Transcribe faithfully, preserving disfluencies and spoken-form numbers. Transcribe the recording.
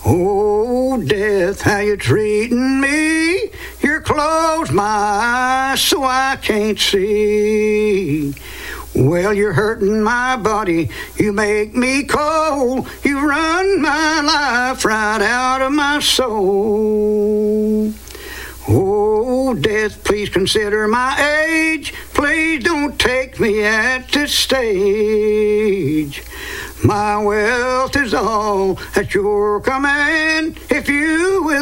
Oh, death, how you treating me? You're closed my eyes so I can't see. Well, you're hurting my body, you make me cold. You run my life right out of my soul. Oh, death, please consider my age. Please don't take me at this stage. My wealth is all at your command. If you will